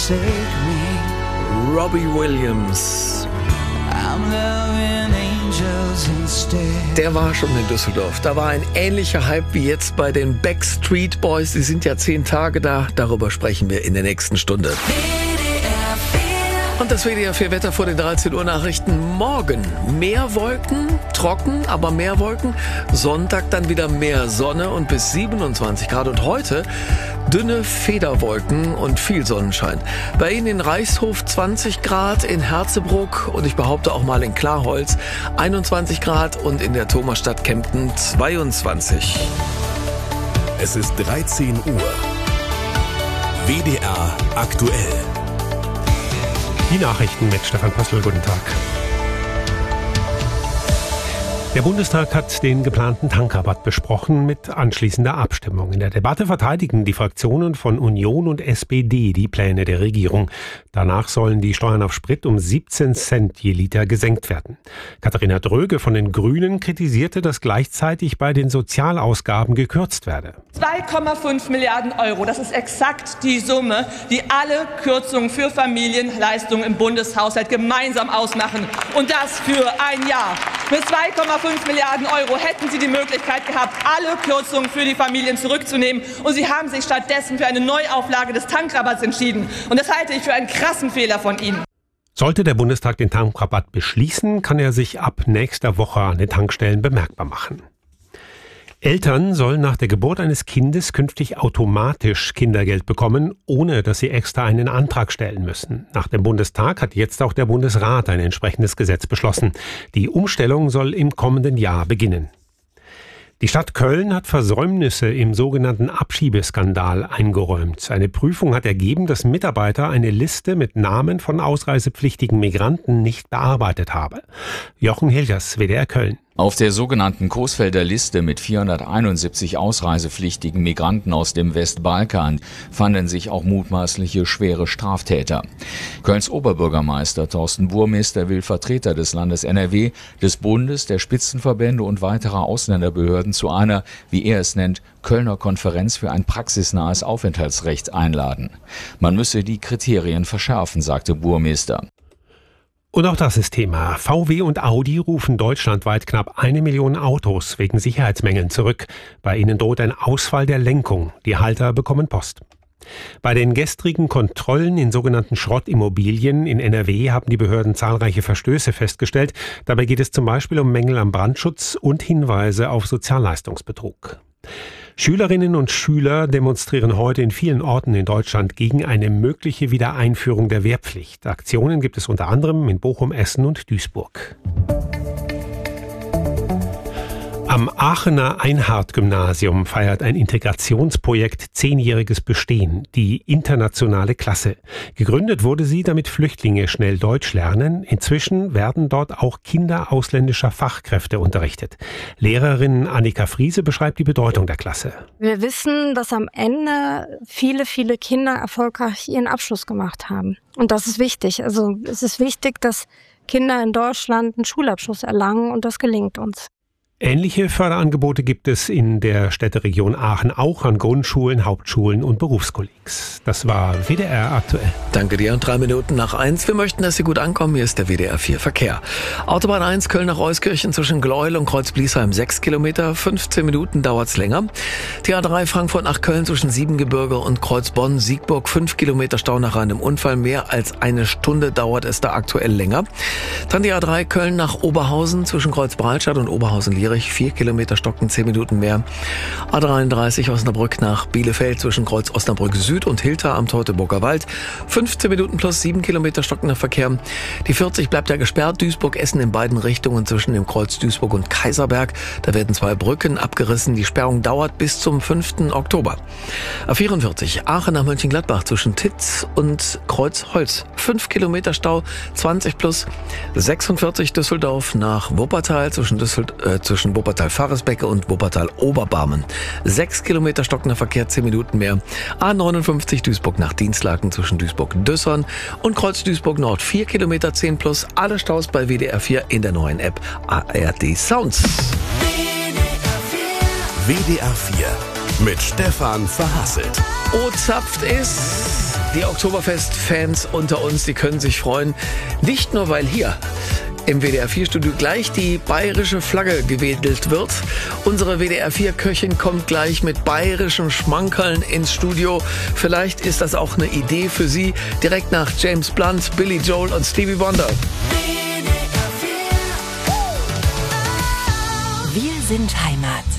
forsake me. Robbie Williams. I'm loving angels instead. Der war schon in Düsseldorf. Da war ein ähnlicher Hype wie jetzt bei den Backstreet Boys. Die sind ja 10 Tage da. Darüber sprechen wir in der nächsten Stunde. Und das WDR 4 Wetter vor den 13 Uhr Nachrichten. Morgen mehr Wolken, trocken, aber mehr Wolken. Sonntag dann wieder mehr Sonne und bis 27 Grad. Und heute dünne Federwolken und viel Sonnenschein. Bei Ihnen in Reichshof 20 Grad, in Herzebruck und ich behaupte auch mal in Klarholz 21 Grad und in der Thomasstadt Kempten 22. Es ist 13 Uhr. WDR aktuell. Die Nachrichten mit Stefan Pössl. Guten Tag. Der Bundestag hat den geplanten Tankrabatt besprochen mit anschließender Abstimmung. In der Debatte verteidigen die Fraktionen von Union und SPD die Pläne der Regierung. Danach sollen die Steuern auf Sprit um 17 Cent je Liter gesenkt werden. Katharina Dröge von den Grünen kritisierte, dass gleichzeitig bei den Sozialausgaben gekürzt werde. 2,5 Milliarden Euro, das ist exakt die Summe, die alle Kürzungen für Familienleistungen im Bundeshaushalt gemeinsam ausmachen. Und das für ein Jahr. Mit 2,5 Milliarden Euro hätten Sie die Möglichkeit gehabt, alle Kürzungen für die Familien zurückzunehmen. Und Sie haben sich stattdessen für eine Neuauflage des Tankrabatts entschieden. Und das halte ich für einen krassen Fehler von Ihnen. Sollte der Bundestag den Tankrabatt beschließen, kann er sich ab nächster Woche an den Tankstellen bemerkbar machen. Eltern sollen nach der Geburt eines Kindes künftig automatisch Kindergeld bekommen, ohne dass sie extra einen Antrag stellen müssen. Nach dem Bundestag hat jetzt auch der Bundesrat ein entsprechendes Gesetz beschlossen. Die Umstellung soll im kommenden Jahr beginnen. Die Stadt Köln hat Versäumnisse im sogenannten Abschiebeskandal eingeräumt. Eine Prüfung hat ergeben, dass Mitarbeiter eine Liste mit Namen von ausreisepflichtigen Migranten nicht bearbeitet haben. Jochen Hilgers, WDR Köln. Auf der sogenannten Coesfelder Liste mit 471 ausreisepflichtigen Migranten aus dem Westbalkan fanden sich auch mutmaßliche schwere Straftäter. Kölns Oberbürgermeister Thorsten Burmester will Vertreter des Landes NRW, des Bundes, der Spitzenverbände und weiterer Ausländerbehörden zu einer, wie er es nennt, Kölner Konferenz für ein praxisnahes Aufenthaltsrecht einladen. Man müsse die Kriterien verschärfen, sagte Burmester. Und auch das ist Thema. VW und Audi rufen deutschlandweit knapp 1 Million Autos wegen Sicherheitsmängeln zurück. Bei ihnen droht ein Ausfall der Lenkung. Die Halter bekommen Post. Bei den gestrigen Kontrollen in sogenannten Schrottimmobilien in NRW haben die Behörden zahlreiche Verstöße festgestellt. Dabei geht es zum Beispiel um Mängel am Brandschutz und Hinweise auf Sozialleistungsbetrug. Schülerinnen und Schüler demonstrieren heute in vielen Orten in Deutschland gegen eine mögliche Wiedereinführung der Wehrpflicht. Aktionen gibt es unter anderem in Bochum, Essen und Duisburg. Am Aachener Einhard-Gymnasium feiert ein Integrationsprojekt 10-jähriges Bestehen, die internationale Klasse. Gegründet wurde sie, damit Flüchtlinge schnell Deutsch lernen. Inzwischen werden dort auch Kinder ausländischer Fachkräfte unterrichtet. Lehrerin Annika Friese beschreibt die Bedeutung der Klasse. Wir wissen, dass am Ende viele Kinder erfolgreich ihren Abschluss gemacht haben. Und das ist wichtig. Also es ist wichtig, dass Kinder in Deutschland einen Schulabschluss erlangen und das gelingt uns. Ähnliche Förderangebote gibt es in der Städteregion Aachen auch an Grundschulen, Hauptschulen und Berufskollegs. Das war WDR aktuell. Danke dir. 3 Minuten nach 1. Wir möchten, dass Sie gut ankommen. Hier ist der WDR 4 Verkehr. Autobahn 1 Köln nach Euskirchen zwischen Gleuel und Kreuz-Bliesheim 6 Kilometer. 15 Minuten dauert's länger. Die A3 Frankfurt nach Köln zwischen Siebengebirge und Kreuzbonn-Siegburg 5 Kilometer Stau nach einem Unfall. Mehr als eine Stunde dauert es da aktuell länger. Dann die A3 Köln nach Oberhausen zwischen Kreuz-Breitscheid und Oberhausen-Lierich 4 Kilometer stocken, 10 Minuten mehr. A33 Osnabrück nach Bielefeld zwischen Kreuz Osnabrück Süd und Hilter am Teutoburger Wald. 15 Minuten plus 7 Kilometer stockender Verkehr. Die 40 bleibt ja gesperrt. Duisburg-Essen in beiden Richtungen zwischen dem Kreuz Duisburg und Kaiserberg. Da werden 2 Brücken abgerissen. Die Sperrung dauert bis zum 5. Oktober. A44 Aachen nach Mönchengladbach zwischen Titz und Kreuzholz. 5 Kilometer Stau, 20 plus. 46 Düsseldorf nach Wuppertal zwischen Wuppertal-Faresbecke und Wuppertal-Oberbarmen. 6 Kilometer stockender Verkehr, 10 Minuten mehr. A59 Duisburg nach Dienstlaken zwischen Duisburg-Dössern und Kreuz Duisburg-Nord. 4 Kilometer, 10 plus. Alle Staus bei WDR 4 in der neuen App ARD Sounds. WDR 4 mit Stefan Verhasselt. O zapft ist Die Oktoberfest-Fans unter uns, die können sich freuen. Nicht nur, weil hier im WDR-4-Studio gleich die bayerische Flagge gewedelt wird. Unsere WDR-4-Köchin kommt gleich mit bayerischen Schmankerln ins Studio. Vielleicht ist das auch eine Idee für Sie. Direkt nach James Blunt, Billy Joel und Stevie Wonder. Wir sind Heimat.